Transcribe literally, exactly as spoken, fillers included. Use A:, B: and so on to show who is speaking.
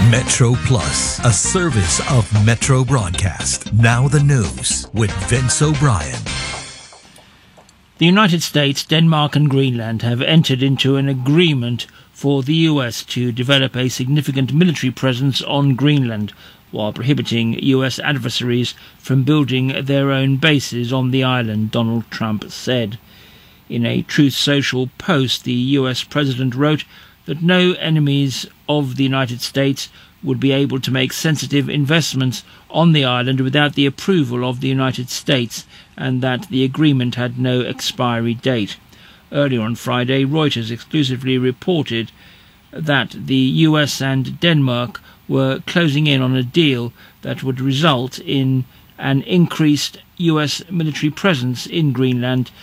A: Metro Plus, a service of Metro Broadcast. Now the news with Vince O'Brien.
B: The United States, Denmark and Greenland have entered into an agreement for the U S to develop a significant military presence on Greenland, while prohibiting U S adversaries from building their own bases on the island, Donald Trump said. In a Truth Social post, the U S president wrote that no enemies of the United States would be able to make sensitive investments on the island without the approval of the United States, and that the agreement had no expiry date. Earlier on Friday, Reuters exclusively reported that the U S and Denmark were closing in on a deal that would result in an increased U S military presence in Greenland